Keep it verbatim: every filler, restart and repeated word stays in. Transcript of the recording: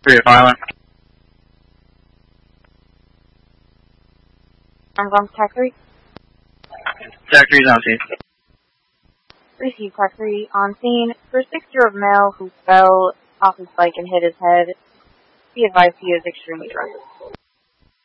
Three of Island. I'm from Tech three. Tech three's on scene. Receive Tech three on scene for a six-year-old male who fell off his bike and hit his head. Be advised he is extremely drunk.